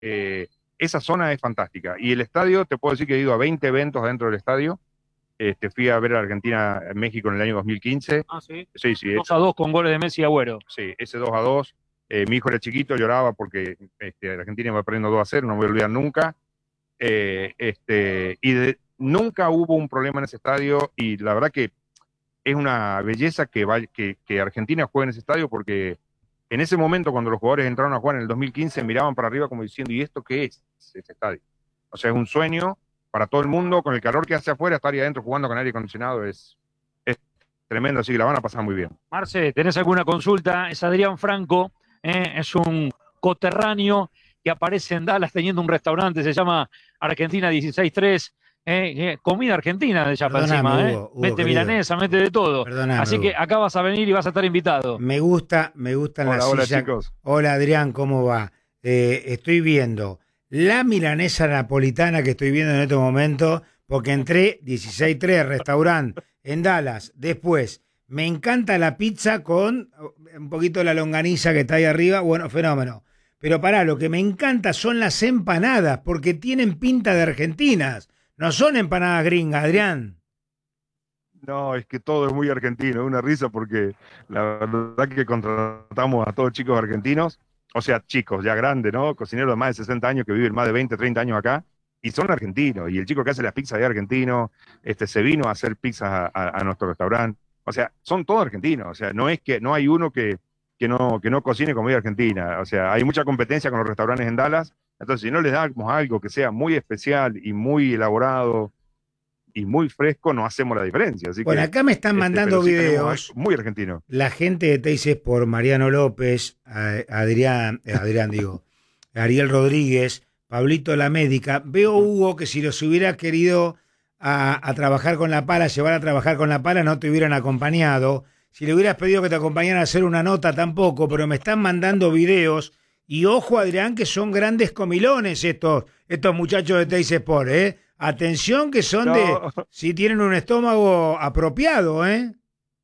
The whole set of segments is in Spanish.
esa zona es fantástica. Y el estadio, te puedo decir que he ido a 20 eventos dentro del estadio. Fui a ver a Argentina-México en el año 2015. Ah, sí. Sí, sí, 2-2 con goles de Messi y Agüero. sí, ese 2-2. Mi hijo era chiquito, lloraba porque Argentina iba perdiendo 2-0, no me voy a olvidar nunca. Nunca hubo un problema en ese estadio y la verdad que es una belleza que Argentina juegue en ese estadio porque en ese momento cuando los jugadores entraron a jugar en el 2015 miraban para arriba como diciendo, ¿y esto qué es ese estadio? O sea, es un sueño para todo el mundo, con el calor que hace afuera, estar ahí adentro jugando con aire acondicionado es tremendo, así que la van a pasar muy bien. Marce, ¿tenés alguna consulta? Es Adrián Franco, es un coterráneo que aparece en Dallas teniendo un restaurante, se llama Argentina 163. Comida argentina de allá para encima, Hugo, mete querido. milanesa, mete de todo. Perdóname, Así que Hugo. acá vas a venir y vas a estar invitado. Me gustan Hola, las hola, sillas. chicos. Hola, Adrián, ¿cómo va? Estoy viendo la milanesa napolitana que estoy viendo en este momento, porque entré 16-3, restaurante en Dallas. Después, me encanta la pizza con un poquito de la longaniza que está ahí arriba. Bueno, fenómeno. Pero pará, lo que me encanta son las empanadas, porque tienen pinta de argentinas. No son empanadas gringas, Adrián. No, es que todo es muy argentino, es una risa porque la verdad que contratamos a todos chicos argentinos, o sea, chicos ya grandes, ¿no? Cocineros de más de 60 años que viven más de 20, 30 años acá, y son argentinos, y el chico que hace las pizzas es argentino, se vino a hacer pizzas a nuestro restaurante, o sea, son todos argentinos, o sea, no es que no hay uno que no cocine comida argentina, o sea, hay mucha competencia con los restaurantes en Dallas, entonces si no les damos algo que sea muy especial y muy elaborado, y muy fresco, no hacemos la diferencia. Así Bueno, que, acá me están mandando pero sí tenemos videos. algo muy argentino. La gente de Teises por Mariano López, Ariel Rodríguez, Pablito La Médica. Veo, Hugo, que si los hubiera querido a trabajar con la pala, llevar a trabajar con la pala, no te hubieran acompañado. Si le hubieras pedido que te acompañaran a hacer una nota, tampoco, pero me están mandando videos. Y ojo, Adrián, que son grandes comilones estos muchachos de Teis Sport, ¿eh? Atención que son si tienen un estómago apropiado, ¿eh?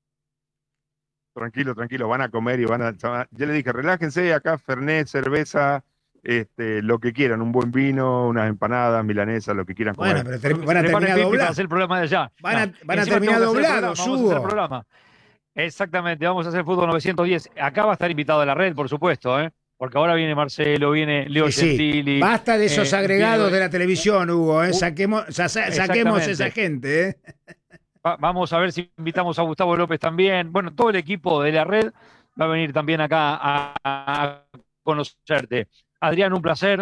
Tranquilo, tranquilo, van a comer y yo le dije, relájense, acá Fernet, cerveza, lo que quieran, un buen vino, unas empanadas, milanesas, lo que quieran comer. Bueno, pero van a terminar doblados. Para hacer el programa de allá. Van a terminar doblados, Hugo. Vamos a hacer el programa. Exactamente, vamos a hacer Fútbol 910. Acá va a estar invitado a la red, por supuesto, ¿eh? Porque ahora viene Marcelo, viene Leo Gentili. Basta de esos agregados de la televisión, Hugo, ¿eh? Saquemos esa gente, ¿eh? Vamos a ver si invitamos a Gustavo López también. Bueno, todo el equipo de la red va a venir también acá a conocerte. Adrián, un placer.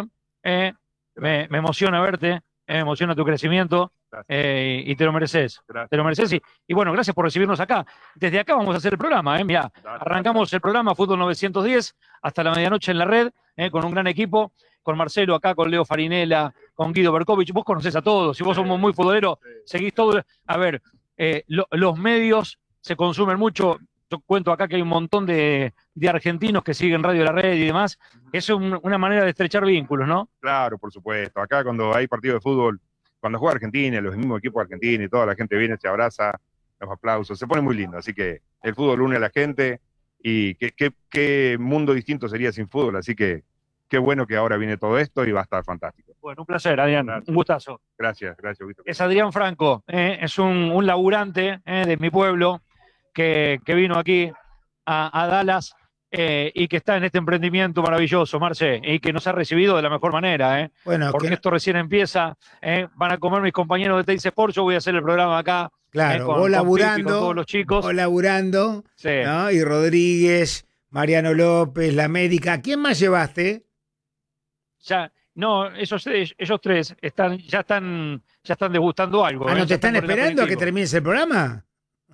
Me emociona verte, me emociona tu crecimiento y te lo mereces. Gracias. Te lo mereces y bueno, gracias por recibirnos acá. Desde acá vamos a hacer el programa. Mirá, arrancamos el programa Fútbol 910 hasta la medianoche en la red con un gran equipo. Con Marcelo acá, con Leo Farinella, con Guido Berkovich. Vos conocés a todos. Si vos somos muy futboleros, seguís todo. A ver, los medios se consumen mucho. Yo cuento acá que hay un montón de argentinos que siguen Radio La Red y demás. Es una manera de estrechar vínculos, ¿no? Claro, por supuesto. Acá cuando hay partido de fútbol, cuando juega Argentina, los mismos equipos argentinos y toda la gente viene, se abraza, los aplausos, se pone muy lindo. Así que el fútbol une a la gente y qué mundo distinto sería sin fútbol. Así que qué bueno que ahora viene todo esto y va a estar fantástico. Bueno, un placer, Adrián. Gracias. Un gustazo. Gracias, Víctor. Es Adrián Franco, es un laburante de mi pueblo que vino aquí a Dallas y que está en este emprendimiento maravilloso, Marce, y que nos ha recibido de la mejor manera. Bueno, porque esto recién empieza. Van a comer mis compañeros de Teis Sport, yo voy a hacer el programa acá. Claro, con todos los chicos. Vos laburando, sí. ¿no? Y Rodríguez, Mariano López, La Médica. ¿Quién más llevaste? Ya, no, ellos tres ya están degustando algo. ¿No te están esperando a que termines el programa?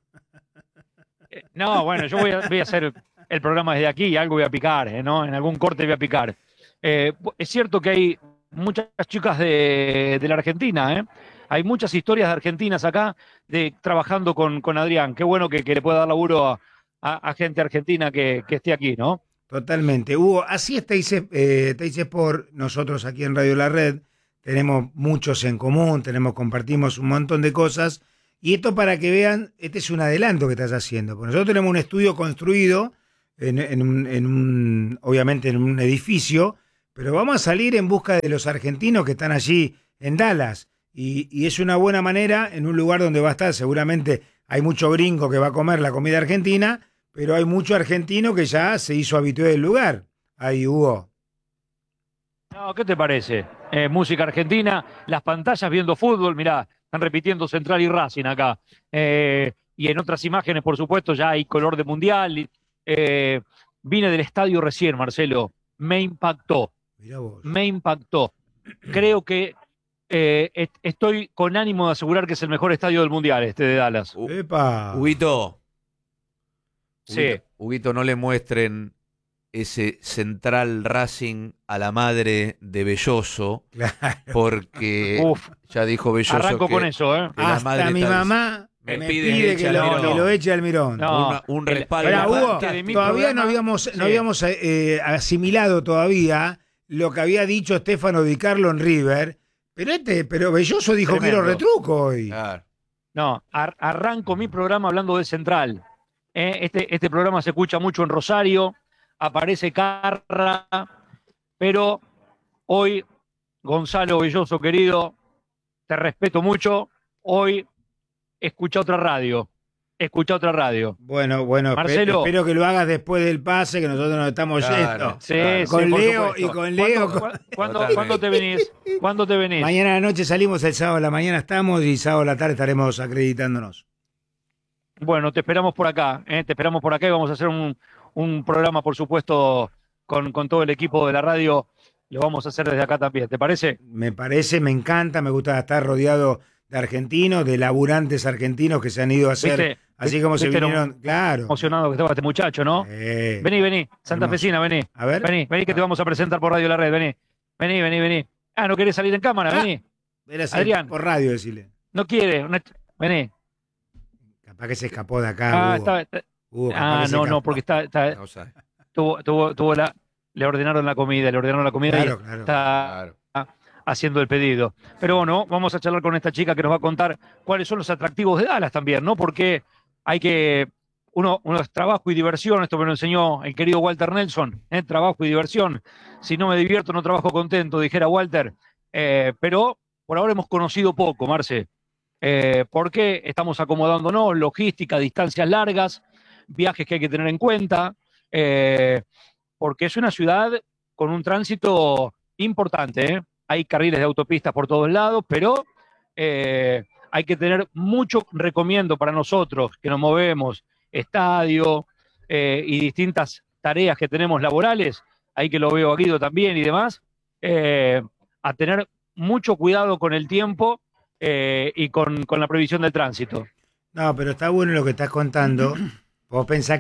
No, bueno, yo voy a hacer el programa desde aquí y algo voy a picar, ¿no? En algún corte voy a picar. Es cierto que hay muchas chicas de la Argentina, ¿eh? Hay muchas historias de argentinas acá trabajando con Adrián. Qué bueno que le pueda dar laburo a gente argentina que esté aquí, ¿no? Totalmente. Hugo, así es Teis Sport. Nosotros aquí en Radio La Red tenemos muchos en común, compartimos un montón de cosas. Y esto para que vean, este es un adelanto que estás haciendo. Porque nosotros tenemos un estudio construido, obviamente en un edificio, pero vamos a salir en busca de los argentinos que están allí en Dallas. Y es una buena manera en un lugar donde va a estar, seguramente hay mucho gringo que va a comer la comida argentina, pero hay mucho argentino que ya se hizo habitué del lugar. Ahí, Hugo. No, ¿qué te parece? Música argentina, las pantallas viendo fútbol, mirá, están repitiendo Central y Racing acá. Y en otras imágenes, por supuesto, ya hay color de mundial. Vine del estadio recién, Marcelo. Me impactó. Mirá vos. Me impactó. Creo que estoy con ánimo de asegurar que es el mejor estadio del mundial, este de Dallas. ¡Epa! Huguito, Sí. Huguito, no le muestren ese Central Racing a la madre de Belloso, Claro. porque Uf, ya dijo Belloso arranco que con eso, ¿eh? que la Hasta madre mi está- mamá me me pide pide que que eche al Mirón. lo eche al Mirón. No, un el- respaldo. Pará, Hugo, parte de mi todavía programa- no Sí. habíamos asimilado todavía lo que había dicho Stefano Di Carlo en River, pero Belloso dijo Tremendo. quiero retruco hoy. Claro. No, arranco mi programa hablando de Central. Este programa se escucha mucho en Rosario, aparece Carra, pero hoy, Gonzalo Belloso, querido, te respeto mucho, hoy escucha otra radio. Bueno, Marcelo. espero que lo hagas después del pase, que nosotros nos estamos Claro. yendo. Sí, Claro. sí, Con por Leo supuesto. y con Leo. ¿Cuándo te venís? ¿Cuándo te venís? Mañana a la noche salimos, el sábado a la mañana estamos y sábado a la tarde estaremos acreditándonos. Bueno, te esperamos por acá, te esperamos por acá y vamos a hacer un programa, por supuesto, con todo el equipo de la radio. Lo vamos a hacer desde acá también, ¿te parece? Me parece, me encanta, me gusta estar rodeado de argentinos, de laburantes argentinos que se han ido a hacer, ¿Viste? así como se ¿Viste lo vinieron, claro. Emocionado que estaba este muchacho, ¿no? Vení, santafesina, vení. A ver. Vení que te vamos a presentar por Radio La Red, vení. Ah, ¿no querés salir en cámara? Vení. Era así, Adrián. por radio, decirle. No quiere. Vení. Capaz que se escapó de acá, Hugo. Hugo, capaz que se No, escapó. porque está No sabe. tuvo le ordenaron la comida Claro, y claro. está Claro. haciendo el pedido. Pero bueno, vamos a charlar con esta chica que nos va a contar cuáles son los atractivos de Dallas también, ¿no? Porque uno es trabajo y diversión, esto me lo enseñó el querido Walter Nelson, trabajo y diversión. Si no me divierto, no trabajo contento, dijera Walter. Pero por ahora hemos conocido poco, Marce. Porque estamos acomodándonos, logística, distancias largas, viajes que hay que tener en cuenta, porque es una ciudad con un tránsito importante, ¿eh? Hay carriles de autopistas por todos lados, pero hay que tener mucho recomiendo para nosotros que nos movemos, estadio y distintas tareas que tenemos laborales, ahí que lo veo a Guido también y demás, a tener mucho cuidado con el tiempo y con la previsión del tránsito. No, pero está bueno lo que estás contando. Vos pensás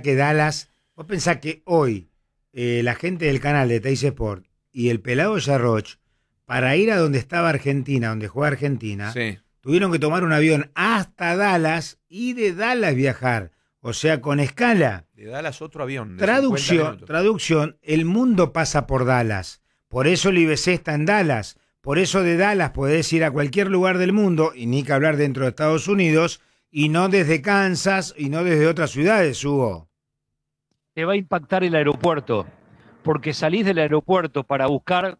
que hoy la gente del canal de Teis Sport y el pelado Yarroch, para ir a donde estaba Argentina, donde juega Argentina, Sí. tuvieron que tomar un avión hasta Dallas y de Dallas viajar. O sea, con escala. Le Dallas otro avión. de 50 minutos. Traducción, el mundo pasa por Dallas. Por eso el IBC está en Dallas. Por eso de Dallas podés ir a cualquier lugar del mundo, y ni que hablar dentro de Estados Unidos, y no desde Kansas y no desde otras ciudades, Hugo. Te va a impactar el aeropuerto, porque salís del aeropuerto para buscar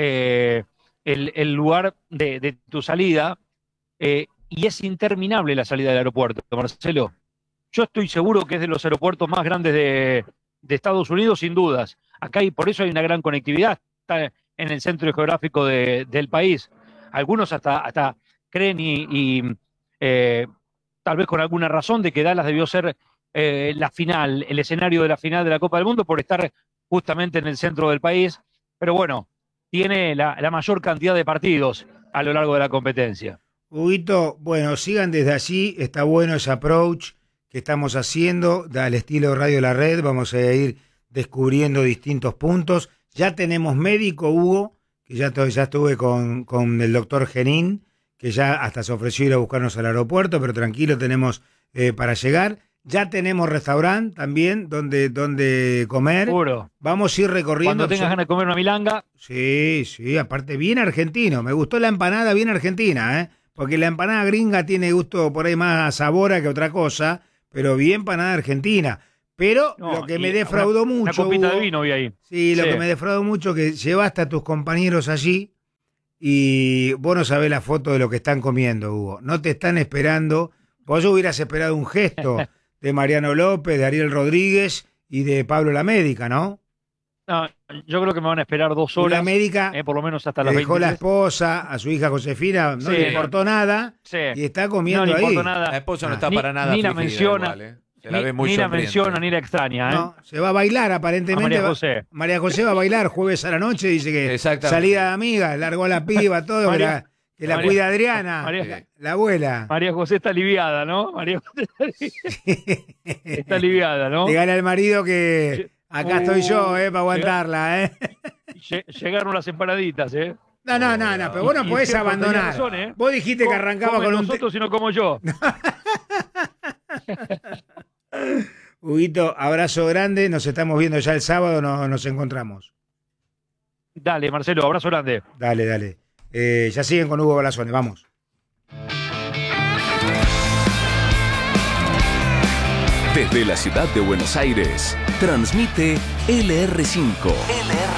el lugar de tu salida y es interminable la salida del aeropuerto, Marcelo. Yo estoy seguro que es de los aeropuertos más grandes de Estados Unidos, sin dudas. Acá por eso hay una gran conectividad, está en el centro geográfico del país. Algunos hasta creen y tal vez con alguna razón de que Dallas debió ser la final, el escenario de la final de la Copa del Mundo por estar justamente en el centro del país, pero bueno, tiene la mayor cantidad de partidos a lo largo de la competencia. Huguito, bueno, sigan desde allí, está bueno ese approach que estamos haciendo al estilo Radio La Red, vamos a ir descubriendo distintos puntos. Ya tenemos médico, Hugo, que ya estuve con el doctor Genín, que ya hasta se ofreció ir a buscarnos al aeropuerto, pero tranquilo, tenemos para llegar. Ya tenemos restaurante también donde comer. Seguro. Vamos a ir recorriendo. Cuando tengas ganas de comer una milanga. Sí, aparte bien argentino. Me gustó la empanada bien argentina, porque la empanada gringa tiene gusto por ahí más a sabora que otra cosa, pero bien empanada argentina. Pero No, lo que y me defraudó una mucho. copita de Hugo, vino vi ahí. sí, lo Sí. que me defraudó mucho que llevaste a tus compañeros allí y vos no sabés la foto de lo que están comiendo, Hugo. No te están esperando. Vos hubieras esperado un gesto de Mariano López, de Ariel Rodríguez y de Pablo Lamédica, ¿no? No, yo creo que me van a esperar 2 La horas, América por lo menos hasta le las dejó la 23. esposa a su hija Josefina, no Sí. le importó nada Sí. y está No comiendo le ahí. importa nada. La esposa no Ah. está Ni- para nada ni la afligida menciona, igual, ¿eh? Se la ve muy Ni la sonriente. menciona ni la extraña, ¿eh? No, se va a bailar A aparentemente. María va- José. María José va a bailar jueves a la noche, dice que Exactamente. salida de amigas, largó a la piba, todo, María- que la María- cuida Adriana, María- la abuela. María José está aliviada, ¿no? María José está aliviada, ¿no? Le gana el marido que acá estoy yo, para aguantarla, Llegaron las empanaditas, ¿eh? No, pero vos no Y podés Sergio tenía abandonar. razón, ¿eh? Vos dijiste que arrancaba Comen con un... nosotros y no como yo. Huguito, abrazo grande, nos estamos viendo ya el sábado, nos encontramos. Dale, Marcelo, abrazo grande. Dale. Ya siguen con Hugo Balazones, vamos. Desde la ciudad de Buenos Aires, transmite LR5.